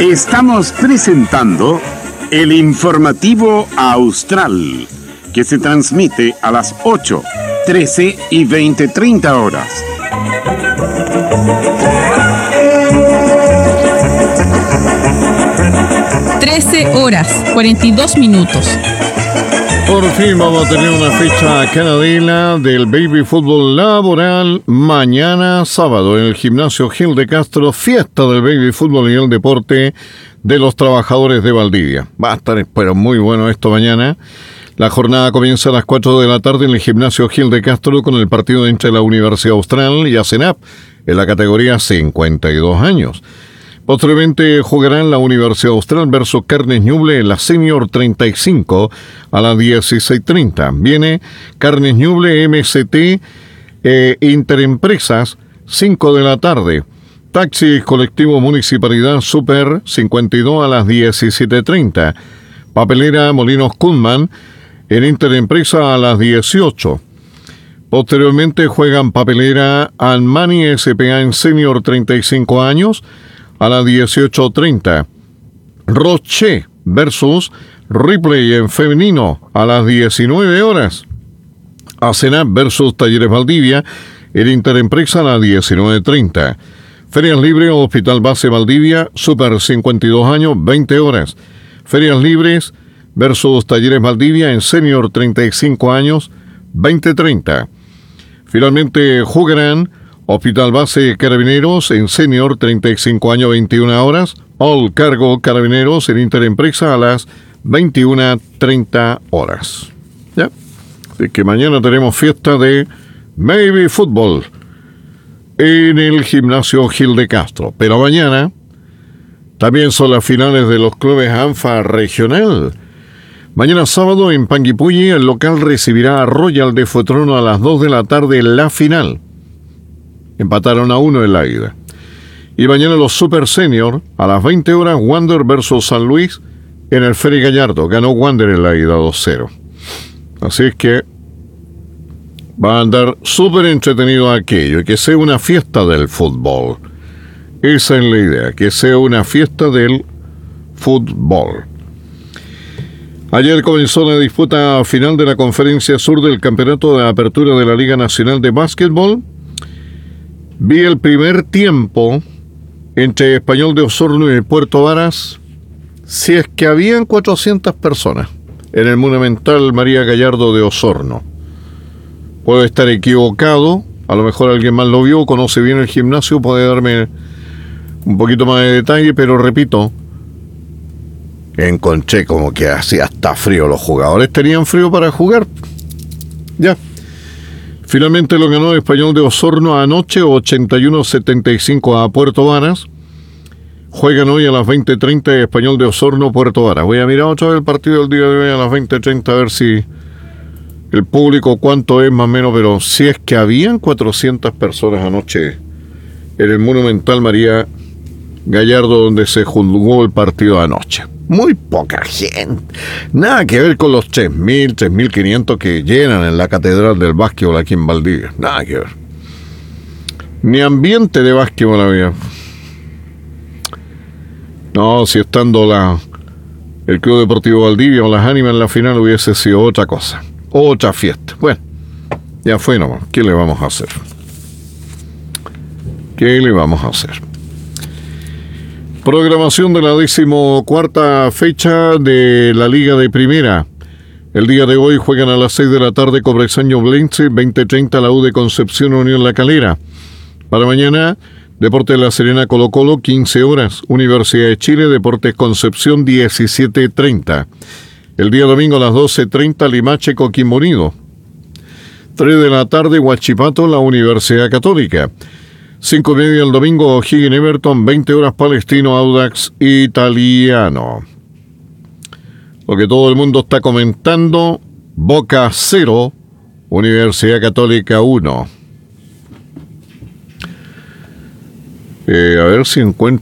Estamos presentando el informativo Austral, que se transmite a las 8, 13 y 20:30 horas. (13:42). Por fin vamos a tener una fecha canadela del baby fútbol laboral mañana sábado en el gimnasio Gil de Castro, fiesta del baby fútbol y el deporte de los trabajadores de Valdivia. Va a estar, pero muy bueno esto mañana. La jornada comienza a las 4 de la tarde en el gimnasio Gil de Castro con el partido entre la Universidad Austral y ASENAP en la categoría 52 años. Posteriormente jugarán la Universidad Austral versus Carnes Ñuble en la Senior 35 a las 16:30. Viene Carnes Ñuble MCT Interempresas 5 de la tarde. Taxis Colectivo Municipalidad Super 52 a las 17:30. Papelera Molinos Kunman en Interempresa a las 18. Posteriormente juegan Papelera Almani SPA en Senior 35 años a las 18:30. Roche versus Ripley en femenino a las 19 horas. ASENAP versus Talleres Valdivia en Interempresa a las 19:30. Ferias Libres Hospital Base Valdivia Super 52 años 20 horas. Ferias Libres versus Talleres Valdivia en Senior 35 años 20:30. Finalmente jugarán Hospital Base Carabineros en Senior 35 años 21 horas. All Cargo Carabineros en Interempresa a las 21:30 horas. ¿Ya? Así que mañana tenemos fiesta de baby fútbol en el gimnasio Gil de Castro. Pero mañana también son las finales de los clubes ANFA regional. Mañana sábado en Panguipulli el local recibirá a Royal de Fuetrono a las 2 de la tarde en la final. Empataron a 1 en la ida. Y mañana los Super Senior a las 20 horas Wander versus San Luis en el Feri Gallardo. Ganó Wander en la ida 2-0. Así es que va a andar súper entretenido aquello y que sea una fiesta del fútbol. Esa es la idea, que sea una fiesta del fútbol. Ayer comenzó la disputa final de la Conferencia Sur del Campeonato de Apertura de la Liga Nacional de Básquetbol. Vi el primer tiempo entre Español de Osorno y Puerto Varas. Si es que habían 400 personas en el Monumental María Gallardo de Osorno. Puedo estar equivocado, a lo mejor alguien más lo vio, conoce bien el gimnasio, puede darme un poquito más de detalle, pero repito, encontré como que hacía hasta frío. Los jugadores tenían frío para jugar. Ya. Finalmente lo ganó el Español de Osorno anoche 81-75 a Puerto Varas. Juegan hoy a las 20:30 Español de Osorno, Puerto Varas. Voy a mirar otra vez el partido del día de hoy a las 20:30 a ver si el público cuánto es más o menos, pero si es que habían 400 personas anoche en el Monumental María Gallardo donde se jugó el partido anoche. Muy poca gente. Nada que ver con los 3.000, 3.500 que llenan en la Catedral del Básquetbol aquí en Valdivia. Nada que ver. Ni ambiente de básquetbol había. No, si estando el Club Deportivo Valdivia o las Ánimas en la final hubiese sido otra cosa. Otra fiesta. Bueno, ya fue nomás. ¿Qué le vamos a hacer? ¿Qué le vamos a hacer? Programación de la 14ª fecha de la Liga de Primera. El día de hoy juegan a las 6 de la tarde Cobresal Blense, 20:30 la U de Concepción Unión La Calera. Para mañana, Deportes La Serena Colo Colo, 15 horas. Universidad de Chile, Deportes Concepción, 17:30. El día domingo a las 12:30 Limache Coquimbo Unido. 3 de la tarde Huachipato, la Universidad Católica. 5:30 el domingo, O'Higgins Everton, 20 horas Palestino Audax Italiano. Lo que todo el mundo está comentando, Boca 0, Universidad Católica 1. A ver si encuentro